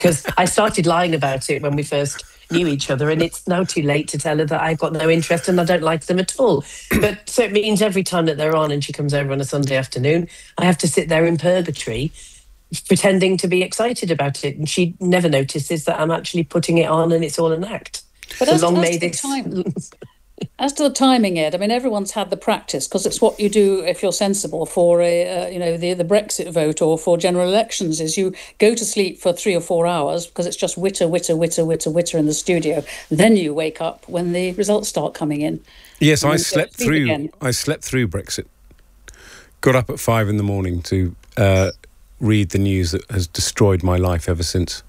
Because I started lying about it when we first knew each other, and it's now too late to tell her that I've got no interest and I don't like them at all. But so it means every time that they're on and she comes over on a Sunday afternoon, I have to sit there in purgatory pretending to be excited about it. And she never notices that I'm actually putting it on and it's all an act. But as to the timing, Ed, I mean, everyone's had the practice, because it's what you do if you're sensible for the Brexit vote or for general elections, is you go to sleep for 3 or 4 hours because it's just witter in the studio. Then you wake up when the results start coming in. Yes, I slept through Brexit. Got up at 5 a.m. to read the news that has destroyed my life ever since.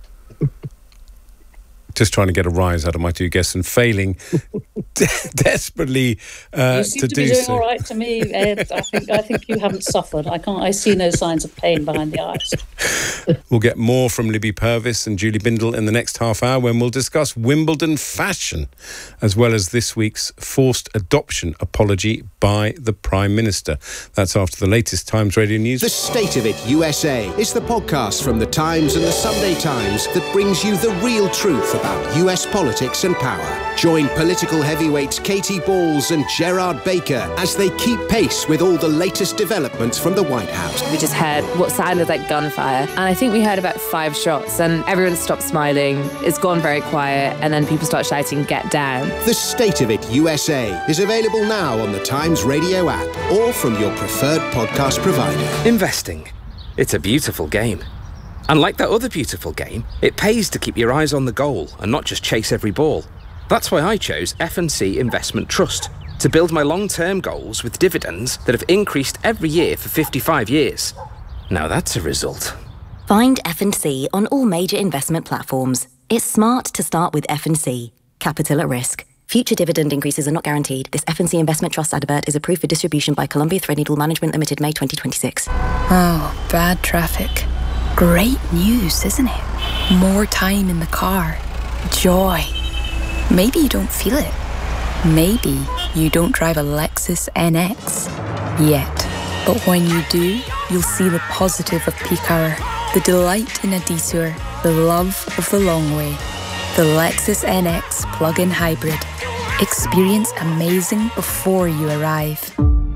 Just trying to get a rise out of my two guests and failing desperately to do so. You seem to be doing all right to me, Ed. I think you haven't suffered. I see no signs of pain behind the eyes. We'll get more from Libby Purvis and Julie Bindel in the next half hour, when we'll discuss Wimbledon fashion, as well as this week's forced adoption apology by the Prime Minister. That's after the latest Times Radio News. The State of It USA is the podcast from The Times and The Sunday Times that brings you the real truth about US politics and power. Join political heavyweights Katie Balls and Gerard Baker as they keep pace with all the latest developments from the White House. We just heard what sounded like gunfire, and I think we heard about 5 shots, and everyone stopped smiling. It's gone very quiet, and then people start shouting, "Get down." The State of It USA is available now on the Times Radio app or from your preferred podcast provider. Investing. It's a beautiful game. And like that other beautiful game, it pays to keep your eyes on the goal and not just chase every ball. That's why I chose F&C Investment Trust, to build my long-term goals with dividends that have increased every year for 55 years. Now that's a result. Find F&C on all major investment platforms. It's smart to start with F&C. Capital at risk. Future dividend increases are not guaranteed. This F&C Investment Trust advert is approved for distribution by Columbia Threadneedle Management Limited, May 2026. Oh, bad traffic. Great news, isn't it? More time in the car. Joy. Maybe you don't feel it. Maybe you don't drive a Lexus NX yet. But when you do, you'll see the positive of peak hour, the delight in a detour, the love of the long way. The Lexus NX plug-in hybrid. Experience amazing before you arrive.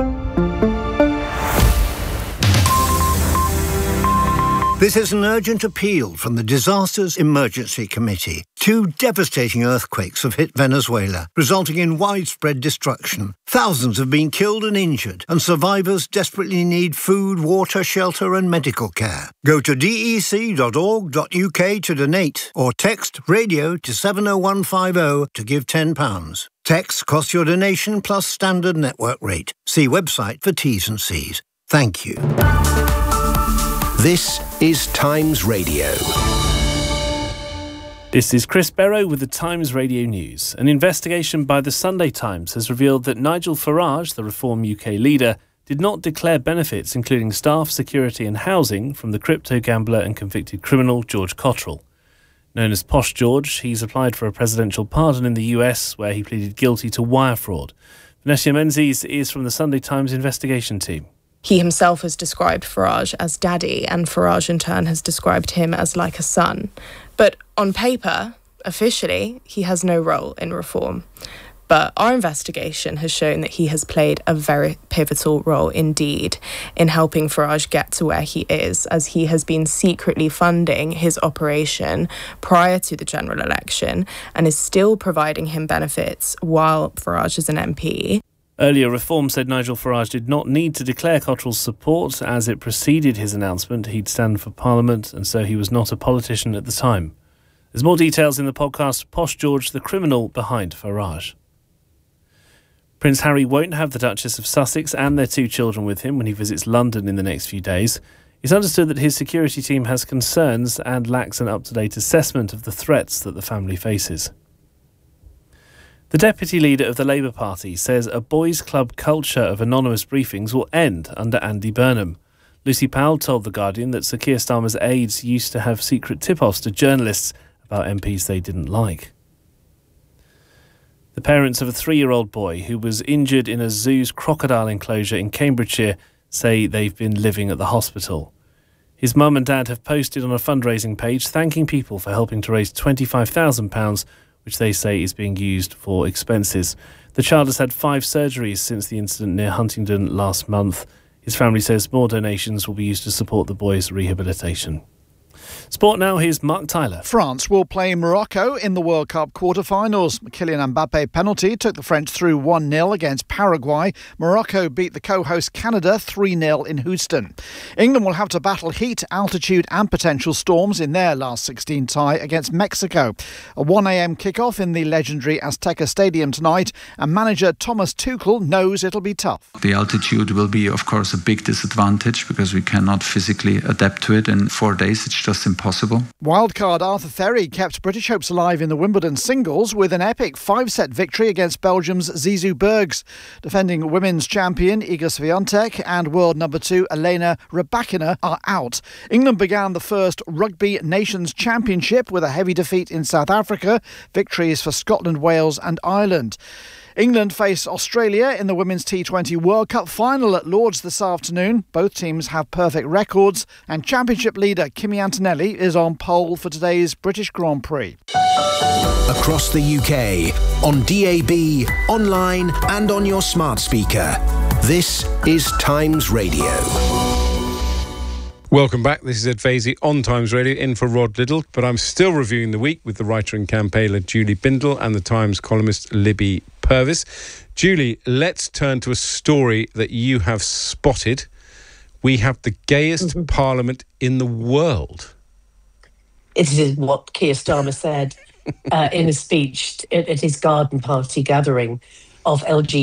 This is an urgent appeal from the Disasters Emergency Committee. 2 devastating earthquakes have hit Venezuela, resulting in widespread destruction. Thousands have been killed and injured, and survivors desperately need food, water, shelter and medical care. Go to dec.org.uk to donate, or text radio to 70150 to give £10. Text costs your donation plus standard network rate. See website for T's and C's. Thank you. This is Times Radio. This is Chris Barrow with the Times Radio News. An investigation by the Sunday Times has revealed that Nigel Farage, the Reform UK leader, did not declare benefits including staff, security and housing from the crypto gambler and convicted criminal George Cottrell. Known as Posh George, he's applied for a presidential pardon in the US, where he pleaded guilty to wire fraud. Vanessa Menzies is from the Sunday Times investigation team. He himself has described Farage as daddy, and Farage in turn has described him as like a son. But on paper, officially, he has no role in reform. But our investigation has shown that he has played a very pivotal role indeed in helping Farage get to where he is, as he has been secretly funding his operation prior to the general election and is still providing him benefits while Farage is an MP. Earlier, Reform said Nigel Farage did not need to declare Cottrell's support, as it preceded his announcement he'd stand for Parliament, and so he was not a politician at the time. There's more details in the podcast Posh George, the criminal behind Farage. Prince Harry won't have the Duchess of Sussex and their 2 children with him when he visits London in the next few days. It's understood that his security team has concerns and lacks an up-to-date assessment of the threats that the family faces. The deputy leader of the Labour Party says a boys' club culture of anonymous briefings will end under Andy Burnham. Lucy Powell told The Guardian that Sir Keir Starmer's aides used to have secret tip-offs to journalists about MPs they didn't like. The parents of a 3-year-old boy who was injured in a zoo's crocodile enclosure in Cambridgeshire say they've been living at the hospital. His mum and dad have posted on a fundraising page thanking people for helping to raise £25,000, which they say is being used for expenses. The child has had 5 surgeries since the incident near Huntingdon last month. His family says more donations will be used to support the boy's rehabilitation. Sport now, here's Mark Tyler. France will play Morocco in the World Cup quarter-finals. Kylian Mbappe penalty took the French through 1-0 against Paraguay. Morocco beat the co-host Canada 3-0 in Houston. England will have to battle heat, altitude and potential storms in their last 16 tie against Mexico. A 1am kick-off in the legendary Azteca Stadium tonight, and manager Thomas Tuchel knows it'll be tough. The altitude will be, of course, a big disadvantage because we cannot physically adapt to it in 4 days. It's just impossible. Wildcard Arthur Ferry kept British hopes alive in the Wimbledon singles with an epic 5-set victory against Belgium's Zizou Bergs. Defending women's champion Iga Swiatek and world number 2 Elena Rybakina are out. England began the first Rugby Nations Championship with a heavy defeat in South Africa. Victories for Scotland, Wales and Ireland. England face Australia in the Women's T20 World Cup final at Lords this afternoon. Both teams have perfect records, and Championship leader Kimi Antonelli is on pole for today's British Grand Prix. Across the UK, on DAB, online and on your smart speaker. This is Times Radio. Welcome back. This is Ed Vaizey on Times Radio, in for Rod Liddle. But I'm still reviewing the week with the writer and campaigner Julie Bindel and the Times columnist Libby Purvis. Julie, let's turn to a story that you have spotted. We have the gayest parliament in the world. It is what Keir Starmer said in a speech at his garden party gathering of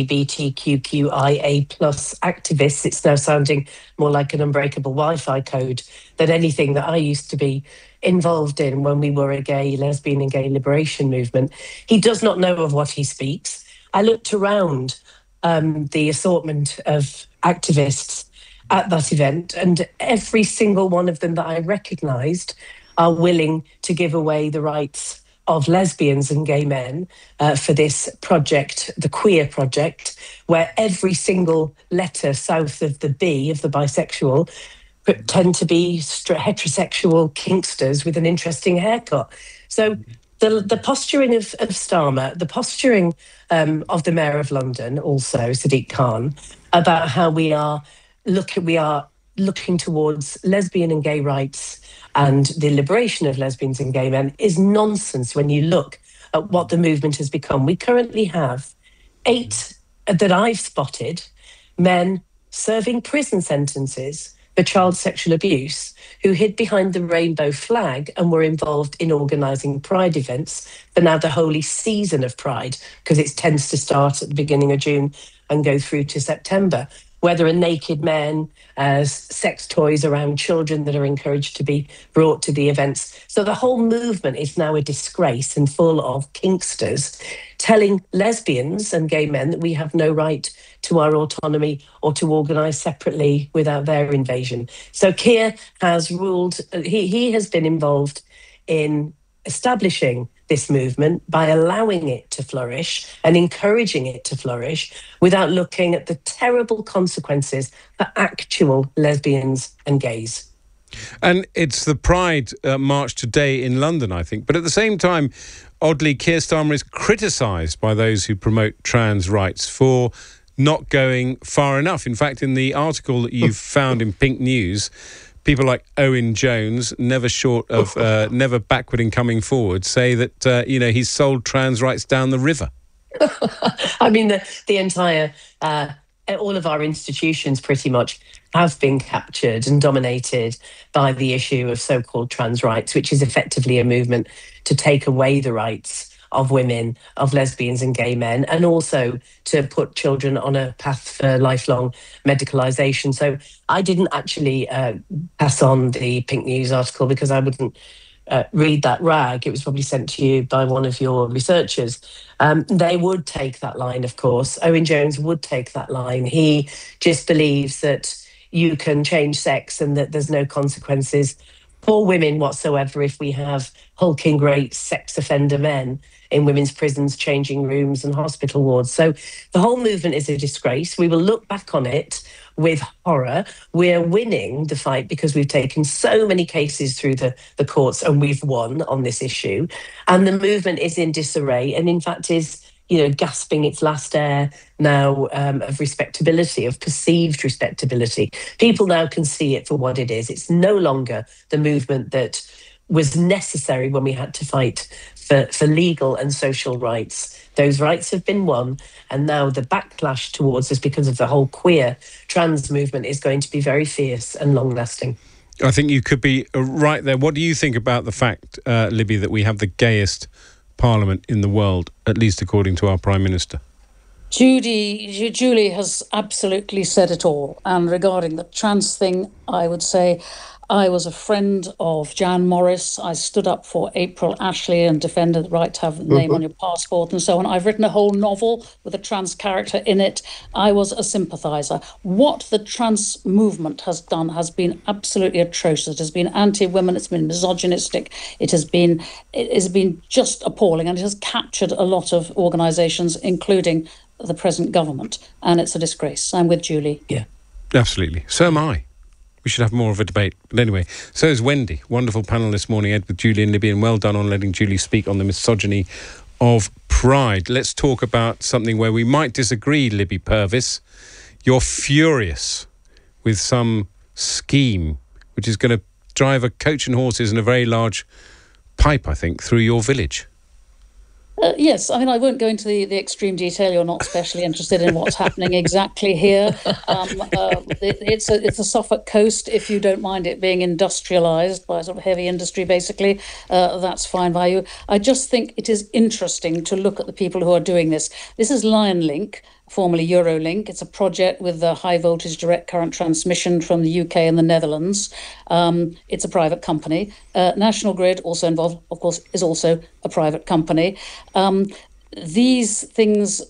LGBTQIA+ activists. It's now sounding more like an unbreakable Wi-Fi code than anything that I used to be involved in when we were a gay, lesbian and gay liberation movement. He does not know of what he speaks. I looked around the assortment of activists at that event, and every single one of them that I recognised are willing to give away the rights of lesbians and gay men for this project, the Queer Project, where every single letter south of the B of the bisexual tend to be heterosexual kinksters with an interesting haircut. So the posturing of Starmer, the posturing of the Mayor of London, also Sadiq Khan, about how we are looking towards lesbian and gay rights and the liberation of lesbians and gay men is nonsense when you look at what the movement has become. We currently have 8 that I've spotted, men serving prison sentences for child sexual abuse who hid behind the rainbow flag and were involved in organising Pride events for now the holy season of Pride, because it tends to start at the beginning of June and go through to September. Whether a naked men, sex toys around children that are encouraged to be brought to the events. So the whole movement is now a disgrace and full of kinksters telling lesbians and gay men that we have no right to our autonomy or to organise separately without their invasion. So Keir has ruled, he has been involved in establishing this movement by allowing it to flourish and encouraging it to flourish without looking at the terrible consequences for actual lesbians and gays. And it's the Pride March today in London, I think. But at the same time, oddly, Keir Starmer is criticised by those who promote trans rights for not going far enough. In fact, in the article that you've found in Pink News, people like Owen Jones, never short of, never backward in coming forward, say that, he's sold trans rights down the river. I mean, the entire, all of our institutions pretty much have been captured and dominated by the issue of so-called trans rights, which is effectively a movement to take away the rights of women, of lesbians and gay men, and also to put children on a path for lifelong medicalisation. So I didn't actually pass on the Pink News article because I wouldn't read that rag. It was probably sent to you by one of your researchers. They would take that line, of course. Owen Jones would take that line. He just believes that you can change sex and that there's no consequences for women whatsoever if we have hulking great sex offender men in women's prisons, changing rooms and hospital wards. So the whole movement is a disgrace. We will look back on it with horror. We're winning the fight because we've taken so many cases through the courts and we've won on this issue. And the movement is in disarray and in fact is, gasping its last air now of respectability, of perceived respectability. People now can see it for what it is. It's no longer the movement that was necessary when we had to fight for legal and social rights. Those rights have been won, and now the backlash towards us because of the whole queer trans movement is going to be very fierce and long-lasting. I think you could be right there. What do you think about the fact, Libby, that we have the gayest Parliament in the world, at least according to our Prime Minister? Julie has absolutely said it all. And regarding the trans thing, I would say I was a friend of Jan Morris. I stood up for April Ashley and defended the right to have the name on your passport and so on. I've written a whole novel with a trans character in it. I was a sympathiser. What the trans movement has done has been absolutely atrocious. It has been anti-women, it's been misogynistic, it has been just appalling, and it has captured a lot of organisations, including the present government, and it's a disgrace. I'm with Julie. Yeah, absolutely. So am I. We should have more of a debate. But anyway, so is Wendy. Wonderful panel this morning, Ed, with Julie and Libby, and well done on letting Julie speak on the misogyny of pride. Let's talk about something where we might disagree, Libby Purvis. You're furious with some scheme which is going to drive a coach and horses and a very large pipe, I think, through your village. Yes, I mean, I won't go into the extreme detail. You're not especially interested in what's happening exactly here. It's a Suffolk coast. If you don't mind it being industrialised by sort of heavy industry, basically, that's fine by you. I just think it is interesting to look at the people who are doing this. This is Lionlink, formerly Eurolink. It's a project with the high voltage direct current transmission from the UK and the Netherlands. It's a private company. National Grid, also involved, of course, is also a private company. These things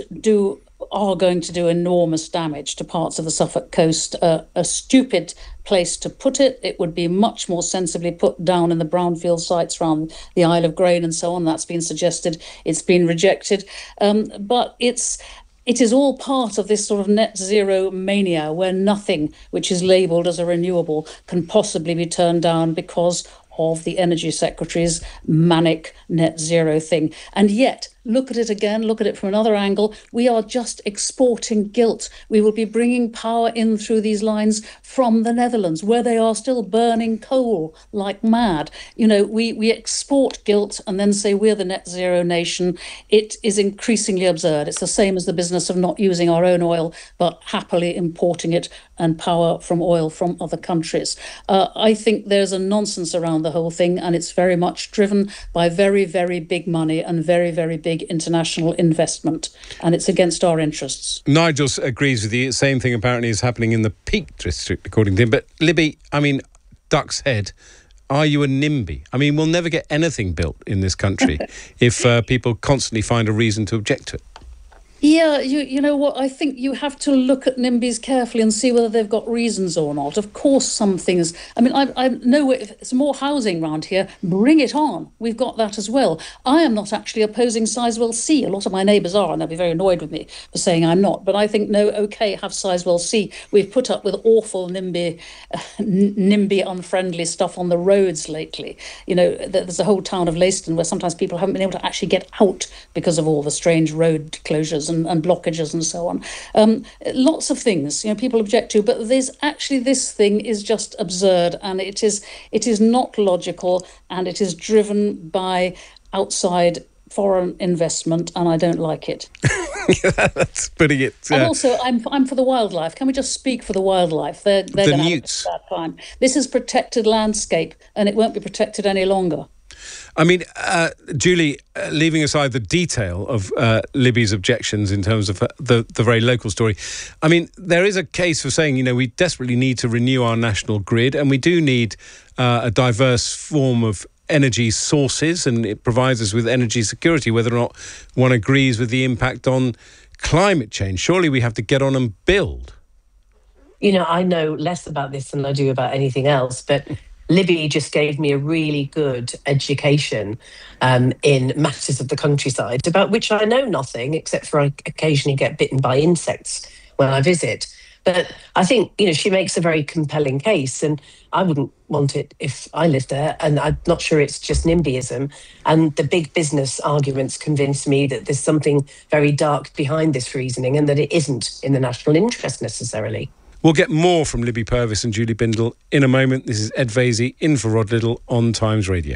are going to do enormous damage to parts of the Suffolk coast. A stupid place to put it. It would be much more sensibly put down in the brownfield sites around the Isle of Grain and so on. That's been suggested. It's been rejected. But it is all part of this sort of net zero mania where nothing which is labelled as a renewable can possibly be turned down because of the Energy Secretary's manic net zero thing. And yet, look at it again, look at it from another angle. We are just exporting guilt. We will be bringing power in through these lines from the Netherlands, where they are still burning coal like mad. We export guilt and then say we're the net zero nation. It is increasingly absurd. It's the same as the business of not using our own oil, but happily importing it and power from oil from other countries. I think there's a nonsense around the whole thing, and it's very much driven by very, very big money and very, very big international investment, and it's against our interests. Nigel agrees with you. Same thing apparently is happening in the Peak District, according to him. But Libby, I mean, Duck's Head, are you a NIMBY? I mean, we'll never get anything built in this country if people constantly find a reason to object to it. Yeah, you know what, I think you have to look at NIMBYs carefully and see whether they've got reasons or not. Of course, some things, I mean, I know if it's more housing around here, bring it on. We've got that as well. I am not actually opposing Sizewell C. A lot of my neighbours are, and they'll be very annoyed with me for saying I'm not. But I think, no, OK, have Sizewell C. We've put up with awful NIMBY unfriendly stuff on the roads lately. There's a whole town of Leiston where sometimes people haven't been able to actually get out because of all the strange road closures and blockages and so on. Lots of things, people object to, but this thing is just absurd, and it is not logical, and it is driven by outside foreign investment, and I don't like it. That's putting it. And also, I'm for the wildlife. Can we just speak for the wildlife? They're going to have a bad time. This is protected landscape, and it won't be protected any longer. I mean, Julie, leaving aside the detail of Libby's objections in terms of the very local story, I mean, there is a case for saying, we desperately need to renew our national grid, and we do need a diverse form of energy sources, and it provides us with energy security, whether or not one agrees with the impact on climate change. Surely we have to get on and build. I know less about this than I do about anything else, but Libby just gave me a really good education in matters of the countryside, about which I know nothing, except for I occasionally get bitten by insects when I visit. But I think, she makes a very compelling case, and I wouldn't want it if I lived there. And I'm not sure it's just NIMBYism. And the big business arguments convince me that there's something very dark behind this reasoning, and that it isn't in the national interest necessarily. We'll get more from Libby Purves and Julie Bindel in a moment. This is Ed Vaizey in for Rod Liddle on Times Radio.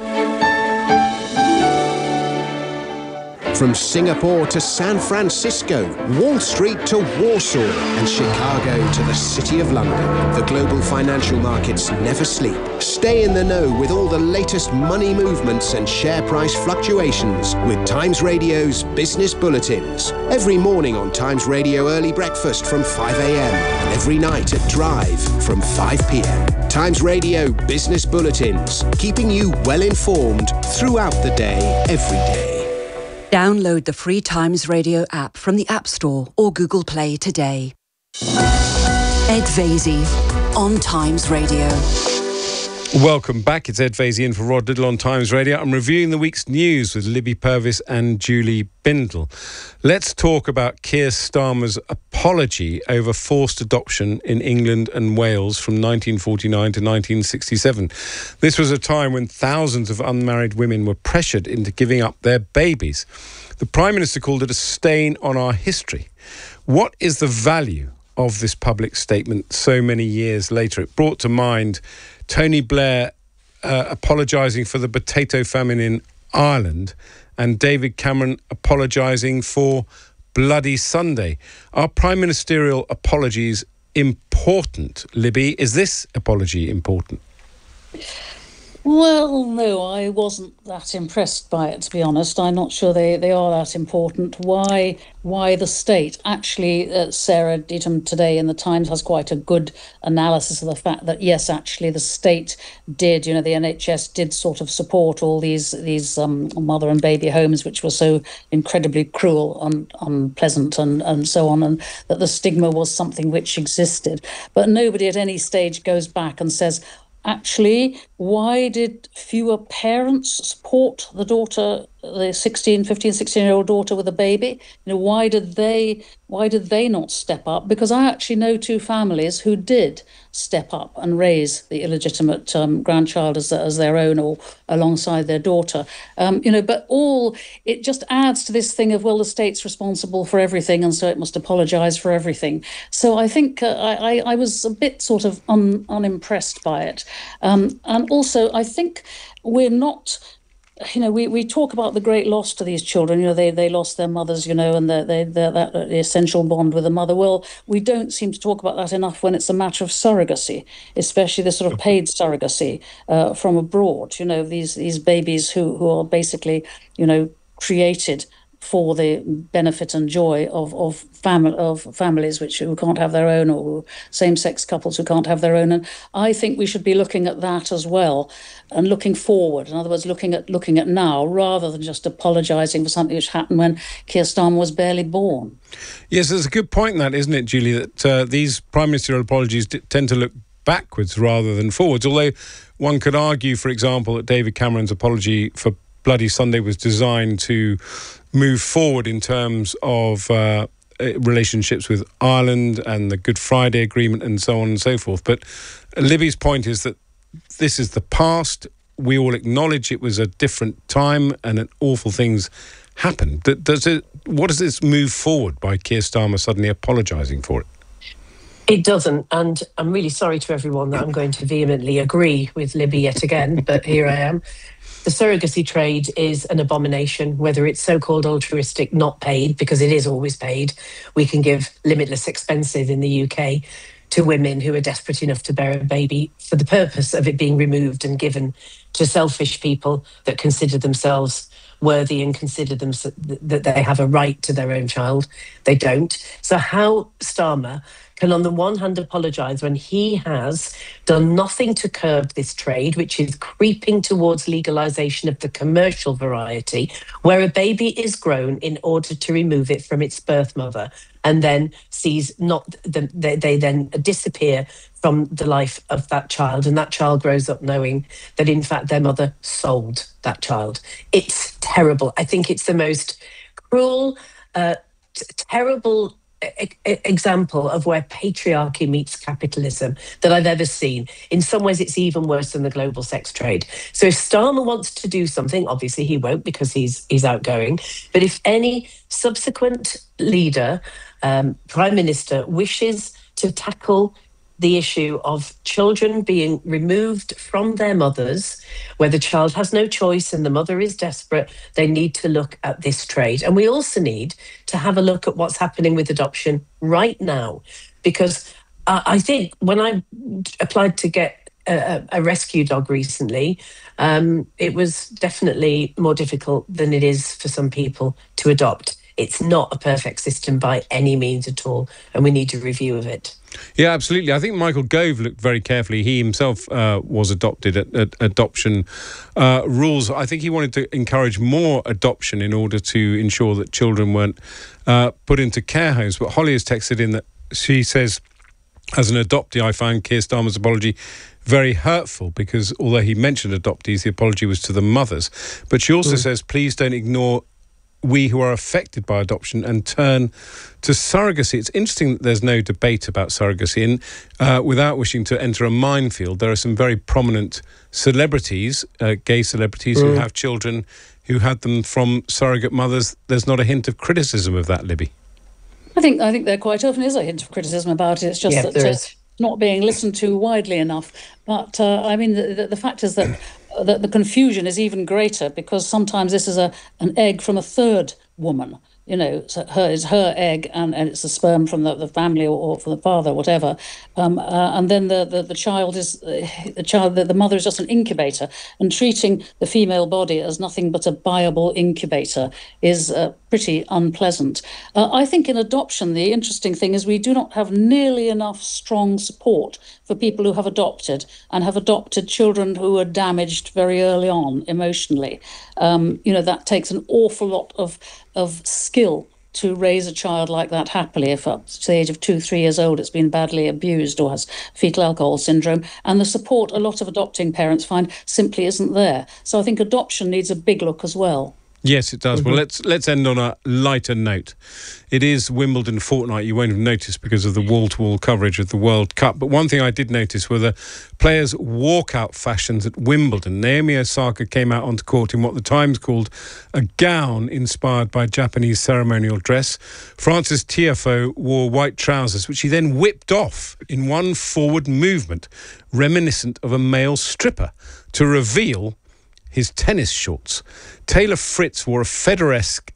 From Singapore to San Francisco, Wall Street to Warsaw, and Chicago to the City of London, the global financial markets never sleep. Stay in the know with all the latest money movements and share price fluctuations with Times Radio's Business Bulletins. Every morning on Times Radio Early Breakfast from 5 a.m. and every night at Drive from 5 p.m. Times Radio Business Bulletins, keeping you well informed throughout the day, every day. Download the free Times Radio app from the App Store or Google Play today. Ed Vaizey on Times Radio. Welcome back. It's Ed Vaizey in for Rod Liddle on Times Radio. I'm reviewing the week's news with Libby Purves and Julie Bindel. Let's talk about Keir Starmer's apology over forced adoption in England and Wales from 1949 to 1967. This was a time when thousands of unmarried women were pressured into giving up their babies. The Prime Minister called it a stain on our history. What is the value of this public statement so many years later? It brought to mind Tony Blair apologising for the potato famine in Ireland and David Cameron apologising for Bloody Sunday. Are prime ministerial apologies important, Libby? Is this apology important? Well, no, I wasn't that impressed by it, to be honest. I'm not sure they are that important. Why the state? Actually, Sarah Deaton today in the Times has quite a good analysis of the fact that, yes, actually the state did, the NHS did sort of support all these mother and baby homes, which were so incredibly cruel and unpleasant and so on, and that the stigma was something which existed. But nobody at any stage goes back and says, actually, why did fewer parents support the daughter, the 16-year-old daughter with a baby? Why did they not step up? Because I actually know two families who did step up and raise the illegitimate grandchild as their own or alongside their daughter. But it just adds to this thing of, well, the state's responsible for everything and so it must apologise for everything. So I think I was a bit sort of unimpressed by it. And also, I think we're not... we talk about the great loss to these children. They lost their mothers, and the essential bond with the mother. Well, we don't seem to talk about that enough when it's a matter of surrogacy, especially the sort of paid surrogacy from abroad. These babies who are basically, created for the benefit and joy of families who can't have their own, or same-sex couples who can't have their own. And I think we should be looking at that as well and looking forward. In other words, looking at now rather than just apologising for something which happened when Keir Starmer was barely born. Yes, there's a good point in that, isn't it, Julie, that these prime ministerial apologies tend to look backwards rather than forwards. Although one could argue, for example, that David Cameron's apology for Bloody Sunday was designed to move forward in terms of relationships with Ireland and the Good Friday Agreement and so on and so forth. But Libby's point is that this is the past. We all acknowledge it was a different time and awful things happened. What does this move forward by Keir Starmer suddenly apologising for it? It doesn't, and I'm really sorry to everyone that I'm going to vehemently agree with Libby yet again, but here I am. The surrogacy trade is an abomination, whether it's so-called altruistic, not paid, because it is always paid. We can give limitless expenses in the UK to women who are desperate enough to bear a baby for the purpose of it being removed and given to selfish people that consider themselves worthy and consider them that they have a right to their own child. They don't. So how Starmer can, on the one hand, apologise when he has done nothing to curb this trade, which is creeping towards legalisation of the commercial variety, where a baby is grown in order to remove it from its birth mother, and then they then disappear from the life of that child, and that child grows up knowing that, in fact, their mother sold that child. It's terrible. I think it's the most cruel, terrible example of where patriarchy meets capitalism that I've ever seen. In some ways, it's even worse than the global sex trade. So if Starmer wants to do something, obviously he won't because he's outgoing, but if any subsequent leader, Prime Minister, wishes to tackle the issue of children being removed from their mothers, where the child has no choice and the mother is desperate, they need to look at this trade. And we also need to have a look at what's happening with adoption right now, because I think when I applied to get a rescue dog recently, it was definitely more difficult than it is for some people to adopt. It's not a perfect system by any means at all, and we need a review of it. Yeah, absolutely. I think Michael Gove looked very carefully. He himself was adopted at adoption rules. I think he wanted to encourage more adoption in order to ensure that children weren't put into care homes. But Holly has texted in that she says, as an adoptee, I found Keir Starmer's apology very hurtful because although he mentioned adoptees, the apology was to the mothers. But she also says, please don't ignore we who are affected by adoption and turn to surrogacy. It's interesting that there's no debate about surrogacy. And without wishing to enter a minefield, there are some very prominent celebrities, gay celebrities who have children who had them from surrogate mothers. There's not a hint of criticism of that, Libby. I think there quite often is a hint of criticism about it. It's just that it's not being listened to widely enough. But I mean, the fact is that the confusion is even greater because sometimes this is an egg from a third woman. You know, so it's her egg and it's the sperm from the family or from the father, whatever. And then the child is the mother is just an incubator, and treating the female body as nothing but a viable incubator is pretty unpleasant. I think in adoption, the interesting thing is we do not have nearly enough strong support for people who have adopted and have adopted children who were damaged very early on emotionally. That takes an awful lot of skill to raise a child like that happily if up to the age of 2-3 years old it's been badly abused or has fetal alcohol syndrome, and the support a lot of adopting parents find simply isn't there. So I think adoption needs a big look as well. Yes, it does. Well, let's end on a lighter note. It is Wimbledon fortnight. You won't have noticed because of the wall-to-wall coverage of the World Cup. But one thing I did notice were the players' walkout fashions at Wimbledon. Naomi Osaka came out onto court in what the Times called a gown inspired by Japanese ceremonial dress. Frances Tiafoe wore white trousers, which she then whipped off in one forward movement, reminiscent of a male stripper, to reveal his tennis shorts. Taylor Fritz wore a Federer-esque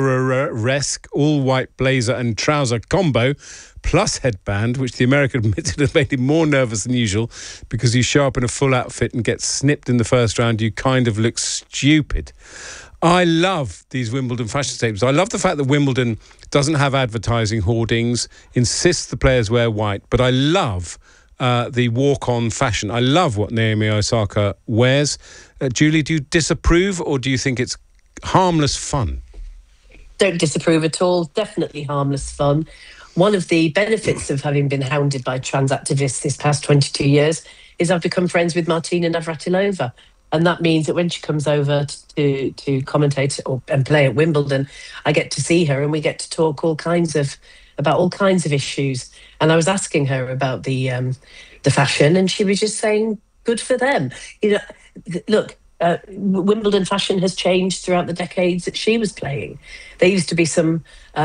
all-white blazer and trouser combo, plus headband, which the American admitted had made him more nervous than usual because you show up in a full outfit and get snipped in the first round, you kind of look stupid. I love these Wimbledon fashion statements. I love the fact that Wimbledon doesn't have advertising hoardings, insists the players wear white, but I love the walk-on fashion. I love what Naomi Osaka wears. Julie, do you disapprove or do you think it's harmless fun? Don't disapprove at all. Definitely harmless fun. One of the benefits of having been hounded by trans activists this past 22 years is I've become friends with Martina Navratilova. And that means that when she comes over to commentate and play at Wimbledon, I get to see her and we get to talk about all kinds of issues. And I was asking her about the fashion, and she was just saying, "Good for them." Look, Wimbledon fashion has changed throughout the decades that she was playing. There used to be some.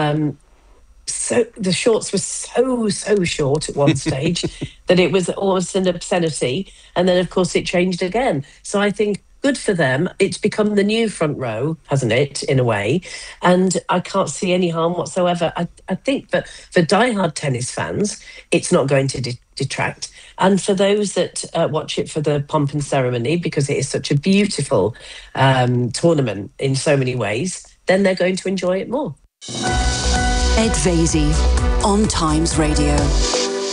So the shorts were so short at one stage that it was almost an obscenity, and then of course it changed again. So I think good for them. It's become the new front row, hasn't it, in a way? And I can't see any harm whatsoever. I think that for diehard tennis fans, it's not going to detract. And for those that watch it for the pomp and ceremony, because it is such a beautiful tournament in so many ways, then they're going to enjoy it more. Ed Vaizey on Times Radio.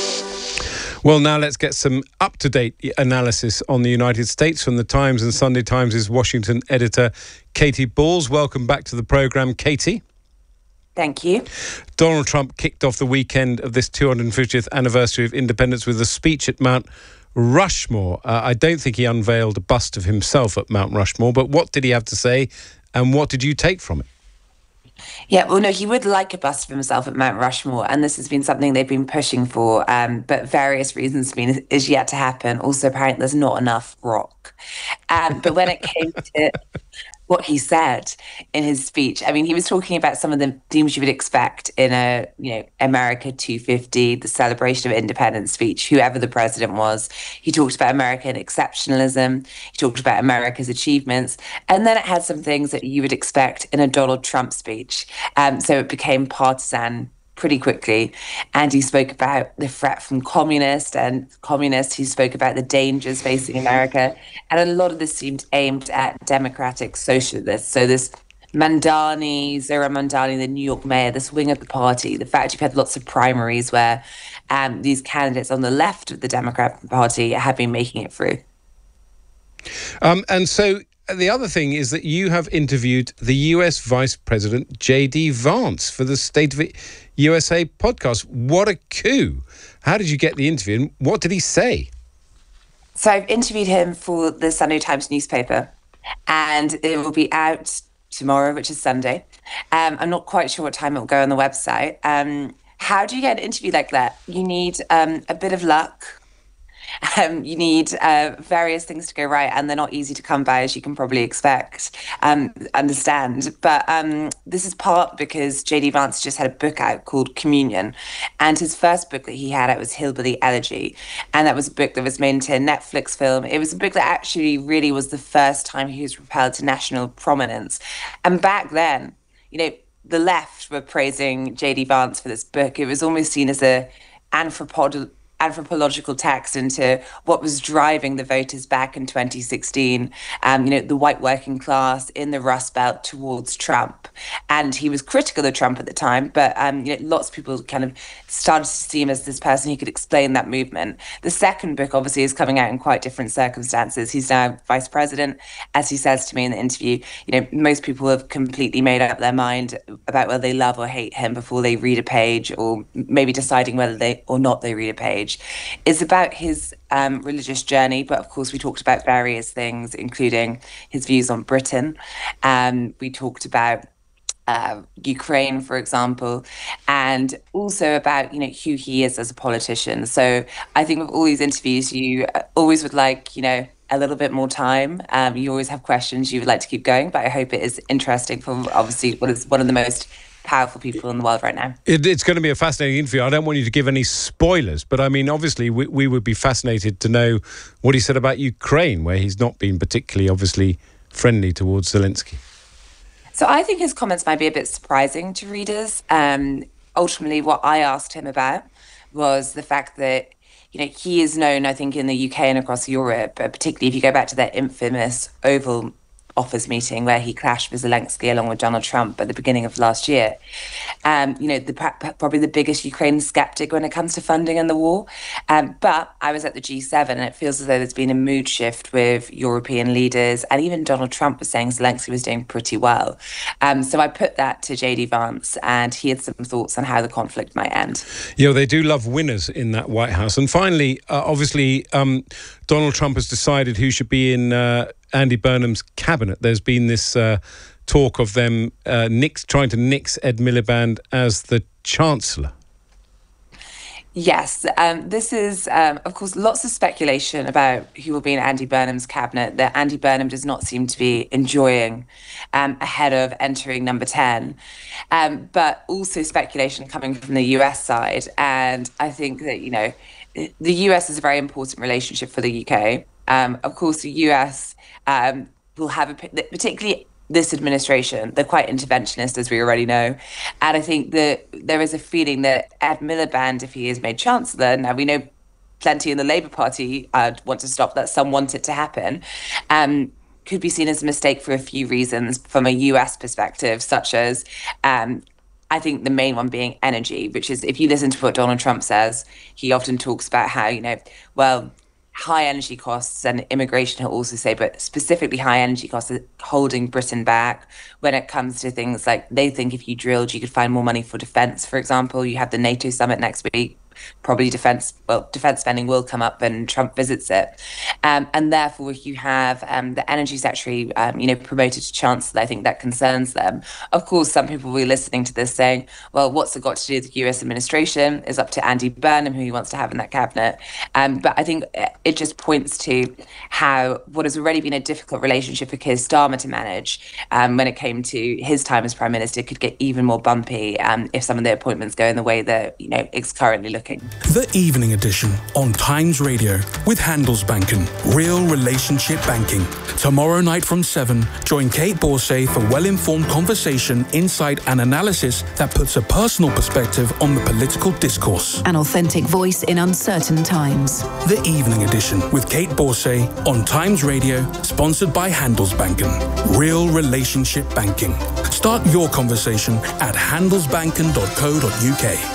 Well, now let's get some up-to-date analysis on the United States from the Times and Sunday Times' Washington editor, Katy Balls. Welcome back to the programme, Katy. Thank you. Donald Trump kicked off the weekend of this 250th anniversary of independence with a speech at Mount Rushmore. I don't think he unveiled a bust of himself at Mount Rushmore, but what did he have to say and what did you take from it? Yeah, well, no, he would like a bust of himself at Mount Rushmore, and this has been something they've been pushing for, but various reasons is yet to happen. Also, apparently, there's not enough rock. But when it came to what he said in his speech, I mean, he was talking about some of the themes you would expect in a, America 250, the celebration of independence speech, whoever the president was. He talked about American exceptionalism. He talked about America's achievements. And then it had some things that you would expect in a Donald Trump speech. So it became partisan pretty quickly. And he spoke about the threat from communists. He spoke about the dangers facing America. And a lot of this seemed aimed at democratic socialists. So this Zohran Mamdani, the New York mayor, this wing of the party, the fact you've had lots of primaries where these candidates on the left of the Democratic Party have been making it through. And so the other thing is that you have interviewed the US Vice President J.D. Vance for the State of USA podcast. What a coup. How did you get the interview and what did he say? So I've interviewed him for the Sunday Times newspaper and it will be out tomorrow, which is Sunday. I'm not quite sure what time it will go on the website. How do you get an interview like that? You need a bit of luck. You need various things to go right, and they're not easy to come by, as you can probably understand. But this is part because J.D. Vance just had a book out called Communion, and his first book that he had out was Hillbilly Elegy, and that was a book that was made into a Netflix film. It was a book that actually really was the first time he was propelled to national prominence. And back then, the left were praising J.D. Vance for this book. It was almost seen as a anthropological text into what was driving the voters back in 2016, the white working class in the Rust Belt towards Trump. And he was critical of Trump at the time, but lots of people kind of started to see him as this person who could explain that movement. The second book obviously is coming out in quite different circumstances. He's now vice president. As he says to me in the interview, most people have completely made up their mind about whether they love or hate him before they read a page, or maybe deciding whether they or not they read a page. It's about his religious journey, but of course we talked about various things, including his views on Britain. We talked about Ukraine, for example, and also about who he is as a politician. So I think with all these interviews, you always would like a little bit more time. You always have questions you would like to keep going, but I hope it is interesting for obviously what is one of the most powerful people in the world right now. It's going to be a fascinating interview. I don't want you to give any spoilers, but I mean, obviously, we would be fascinated to know what he said about Ukraine, where he's not been particularly, obviously, friendly towards Zelensky. So I think his comments might be a bit surprising to readers. Ultimately, what I asked him about was the fact that he is known, I think, in the UK and across Europe, particularly if you go back to that infamous Oval Office meeting where he clashed with Zelensky along with Donald Trump at the beginning of last year. Probably the biggest Ukraine skeptic when it comes to funding in the war. But I was at the G7 and it feels as though there's been a mood shift with European leaders, and even Donald Trump was saying Zelensky was doing pretty well. So I put that to J.D. Vance and he had some thoughts on how the conflict might end. Yeah, they do love winners in that White House. And finally, obviously, Donald Trump has decided who should be in Andy Burnham's cabinet. There's been this talk of them trying to nix Ed Miliband as the Chancellor. Yes, this is, of course, lots of speculation about who will be in Andy Burnham's cabinet that Andy Burnham does not seem to be enjoying ahead of entering number 10. But also speculation coming from the US side. And I think that, the US is a very important relationship for the UK. Of course, the US will have, particularly this administration, they're quite interventionist, as we already know. And I think that there is a feeling that Ed Miliband, if he is made Chancellor, now we know plenty in the Labour Party want to stop that, some want it to happen, could be seen as a mistake for a few reasons from a US perspective, such as I think the main one being energy, which is, if you listen to what Donald Trump says, he often talks about how, high energy costs and immigration, he'll also say, but specifically high energy costs are holding Britain back when it comes to things like, they think if you drilled, you could find more money for defence, for example. You have the NATO summit next week. Probably defence spending will come up when Trump visits it. And therefore, if you have the energy secretary, promoted to chancellor, I think that concerns them. Of course, some people will be listening to this saying, well, what's it got to do with the US administration? It's up to Andy Burnham, who he wants to have in that cabinet. But I think it just points to how what has already been a difficult relationship for Keir Starmer to manage when it came to his time as Prime Minister could get even more bumpy if some of the appointments go in the way that, it's currently looking. The Evening Edition on Times Radio with Handelsbanken, real relationship banking. Tomorrow night from 7, join Kate Borsay for well-informed conversation, insight and analysis that puts a personal perspective on the political discourse. An authentic voice in uncertain times. The Evening Edition with Kate Borsay on Times Radio, sponsored by Handelsbanken. Real relationship banking. Start your conversation at handelsbanken.co.uk.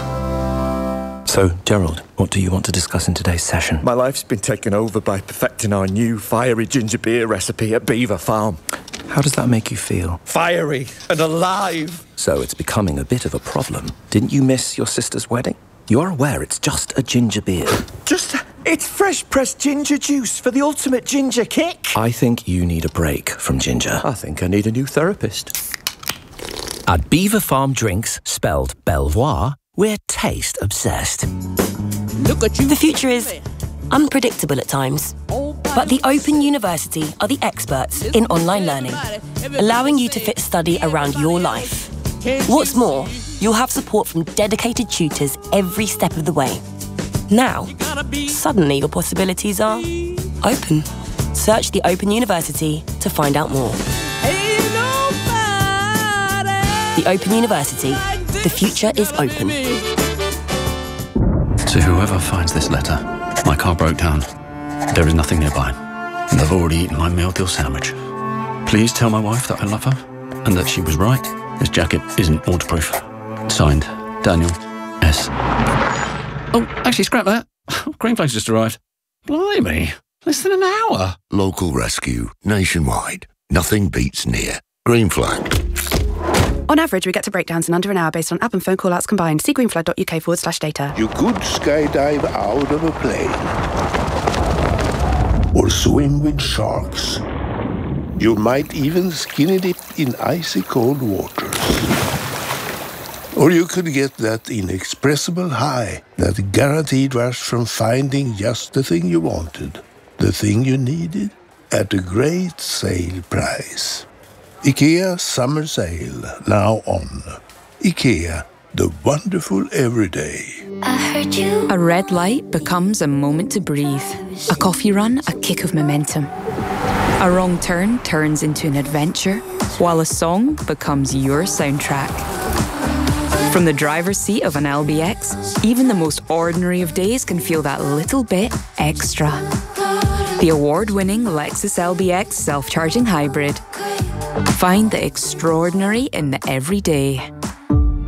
So, Gerald, what do you want to discuss in today's session? My life's been taken over by perfecting our new fiery ginger beer recipe at Beaver Farm. How does that make you feel? Fiery and alive! So it's becoming a bit of a problem. Didn't you miss your sister's wedding? You are aware it's just a ginger beer. It's fresh-pressed ginger juice for the ultimate ginger kick. I think you need a break from ginger. I think I need a new therapist. At Beaver Farm Drinks, spelled Belvoir, we're taste obsessed. The future is unpredictable at times, but the Open University are the experts in online learning, allowing you to fit study around your life. What's more, you'll have support from dedicated tutors every step of the way. Now, suddenly your possibilities are open. Search the Open University to find out more. The Open University. The future is open. To whoever finds this letter, my car broke down. There is nothing nearby, and I've already eaten my meal deal sandwich. Please tell my wife that I love her, and that she was right. This jacket isn't waterproof. Signed, Daniel S. Oh, actually, scrap that. Green Flag's just arrived. Blimey, less than an hour. Local rescue, nationwide. Nothing beats near. Green Flag. On average, we get to breakdowns in under an hour based on app and phone call-outs combined. See greenflag.uk/data. You could skydive out of a plane. Or swim with sharks. You might even skinny dip in icy cold waters. Or you could get that inexpressible high, that guaranteed rush from finding just the thing you wanted, the thing you needed, at a great sale price. IKEA Summer Sale, now on. IKEA, the wonderful everyday. I heard you. A red light becomes a moment to breathe. A coffee run, a kick of momentum. A wrong turn turns into an adventure, while a song becomes your soundtrack. From the driver's seat of an LBX, even the most ordinary of days can feel that little bit extra. The award-winning Lexus LBX self-charging hybrid. Find the extraordinary in the everyday.